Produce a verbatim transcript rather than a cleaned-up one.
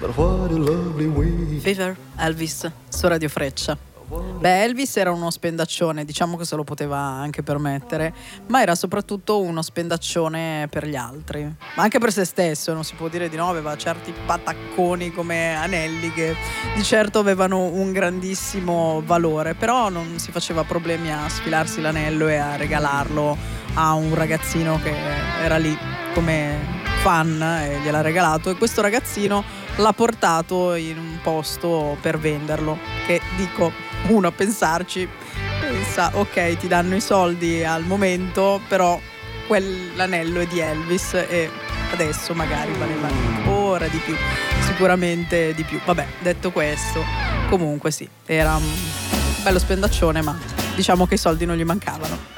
Fever, Elvis su Radio Freccia. Beh, Elvis era uno spendaccione, diciamo che se lo poteva anche permettere, ma era soprattutto uno spendaccione per gli altri, ma anche per se stesso, non si può dire di no. Aveva certi patacconi come anelli che di certo avevano un grandissimo valore, però non si faceva problemi a sfilarsi l'anello e a regalarlo a un ragazzino che era lì come fan e gliel'ha regalato, e questo ragazzino l'ha portato in un posto per venderlo, che dico, uno a pensarci pensa ok, ti danno i soldi al momento, però quell'anello è di Elvis e adesso magari valeva ancora di più, sicuramente di più. Vabbè, detto questo, comunque sì, era un bello spendaccione, ma diciamo che i soldi non gli mancavano.